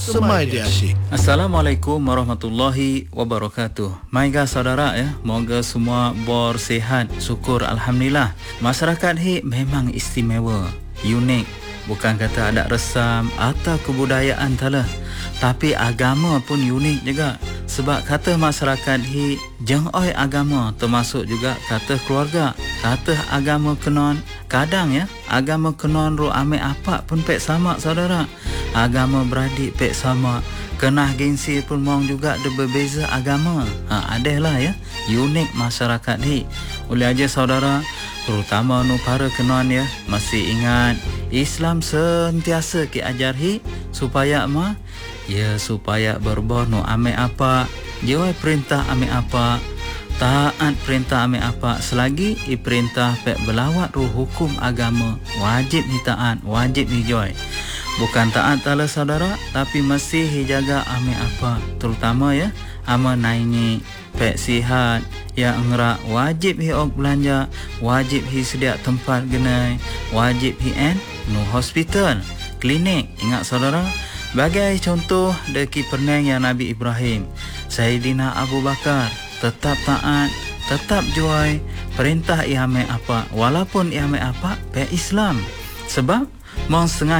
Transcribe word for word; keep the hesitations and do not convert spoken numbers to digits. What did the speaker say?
Semai dia asyik. Assalamualaikum warahmatullahi wabarakatuh. Maiga saudara ya, moga semua bor sihat, syukur alhamdulillah. Masyarakat hi memang istimewa, unik. Bukan kata ada resam atau kebudayaan tala, tapi agama pun unik juga. Sebab kata masyarakat hi jeng oi agama, termasuk juga kata keluarga. Kata agama kenon, kadang ya agama kenon ru ame apa pun pek sama saudara. Agama beradik pek sama. Kenah gengsi pun mong juga ada berbeza agama. Ha, ada lah ya, unik masyarakat hi. Oleh aja saudara, terutama nu para kenon ya, masih ingat Islam sentiasa ki ajar hi supaya ma ya supaya berbor nu ame apa, jawai perintah ame apa, taat perintah ame apa, selagi i perintah pek berlawat ruh hukum agama, wajib ni taat, wajib ni joy. Bukan taat tala saudara, tapi masih jaga ame apa, terutama ya ama naini pek sihat ya engra, wajib hi ok belanja, wajib hi sedia tempat genai, wajib hi en nu hospital, klinik. Ingat saudara, bagai contoh deki perneng yang Nabi Ibrahim, Sayyidina Abu Bakar tetap taat, tetap joy perintah iame apa, walaupun iame apa pek Islam. Sebab mong setengah